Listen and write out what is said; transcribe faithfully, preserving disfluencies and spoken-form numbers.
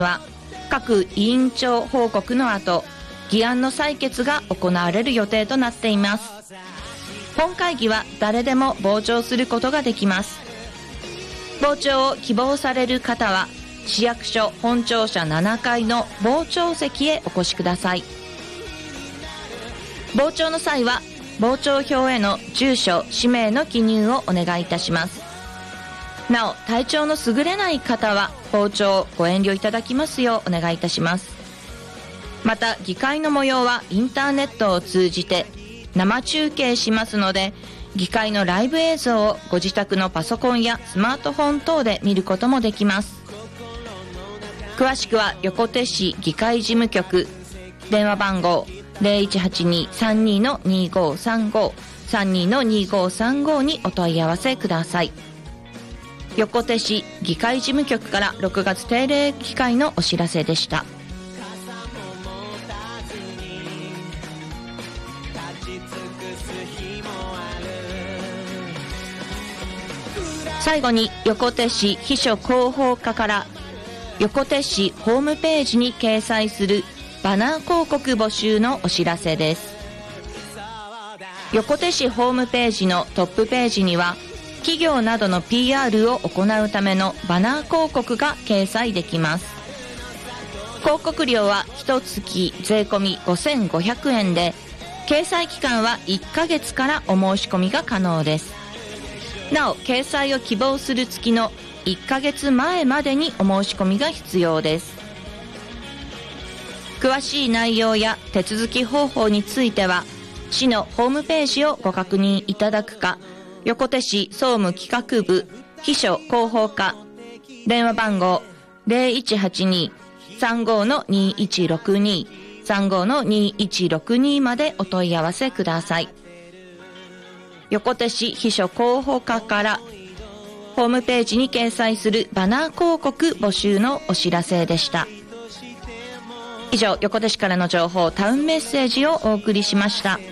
は各委員長報告の後、議案の採決が行われる予定となっています。本会議は誰でも傍聴することができます。傍聴を希望される方は市役所本庁舎ななかいの傍聴席へお越しください。傍聴の際は傍聴票への住所・氏名の記入をお願いいたします。なお、体調の優れない方は傍聴をご遠慮いただきますようお願いいたします。また、議会の模様はインターネットを通じて生中継しますので、議会のライブ映像をご自宅のパソコンやスマートフォン等で見ることもできます。詳しくは横手市議会事務局、電話番号 ゼロいちはちに さんに にごさんご さんに にごさんご にお問い合わせください。横手市議会事務局からろくがつ定例議会のお知らせでした。最後に横手市秘書広報課から横手市ホームページに掲載するバナー広告募集のお知らせです。横手市ホームページのトップページには企業などの ピーアール を行うためのバナー広告が掲載できます。広告料はいっかげつ税込みごせんごひゃくえんで、掲載期間はいっかげつからお申し込みが可能です。なお、掲載を希望する月のいっかげつまえまでにお申し込みが必要です。詳しい内容や手続き方法については市のホームページをご確認いただくか、横手市総務企画部秘書広報課、電話番号 ゼロいちはちに さんご にいちろくに さんご にいちろくに までお問い合わせください。横手市秘書広報課からホームページに掲載するバナー広告募集のお知らせでした。以上、横手市からの情報タウンメッセージをお送りしました。